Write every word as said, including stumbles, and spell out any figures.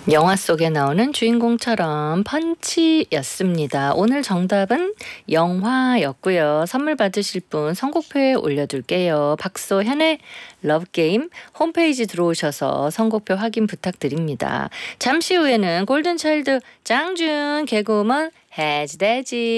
영화 속에 나오는 주인공처럼 펀치였습니다. 오늘 정답은 영화였고요. 선물 받으실 분 선곡표에 올려둘게요. 박소현의 러브게임 홈페이지 들어오셔서 선곡표 확인 부탁드립니다. 잠시 후에는 골든차일드 장준 개그우먼 해지대지